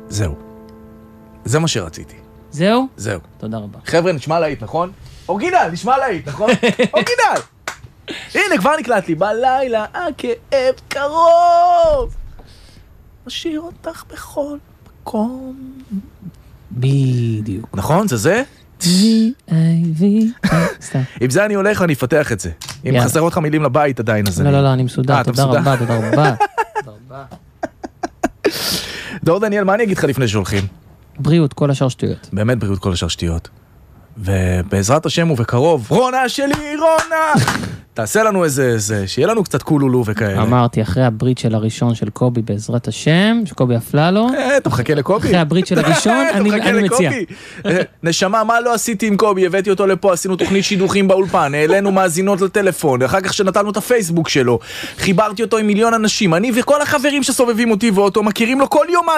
זהו. זה מה שרציתי. זהו? זהו. תודה רבה. חבר'ה, נשמע להיט, נכון? אורגינל, נשמע להיט, נכון? אורגינל! הנה, כבר נקלט לי. בלילה, הכאב קרוב. משאיר אותך בכל מקום. בדיוק. נכון? זה זה? סתם. עם זה אני הולך ואני אפתח את זה. אם יאללה. חסר אותך מילים לבית עדיין, אז לא, לא, לא, אני מסודר. אתה תודה מסודר? רבה, תודה רבה. תודה רבה. דור דניאל, מה אני אגיד לך לפני שהולכים? בריאות, כל השאר שטויות. באמת בריאות כל השאר שטויות. ובעזרת השם ובקרוב, רונה שלי, רונה! תעשה לנו איזה, שיהיה לנו קצת קולולו וכאלה. אמרתי, אחרי הברית של הראשון של קובי בעזרת השם, שקובי אפללו, אתה מחכה לקובי? אחרי הברית של הראשון, אני מציע. נשמה, מה לא עשיתי עם קובי? הבאתי אותו לפה, עשינו תוכנית שידוכים באולפן, העלינו מאזינות לטלפון, אחר כך שנתנו את הפייסבוק שלו, חיברתי אותו עם מיליון אנשים, אני וכל החברים שסובבים אותי ואותו מכירים לו כל יומיים.